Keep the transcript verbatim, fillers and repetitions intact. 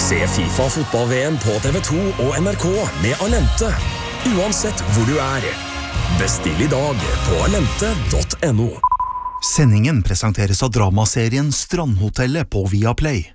Se FIFA fotball-V M på T V to og N R K med Alente, uansett hvor du er. Bestill i dag på alente punktum no. Sendingen presenteres av dramaserien Strandhotellet på Viaplay.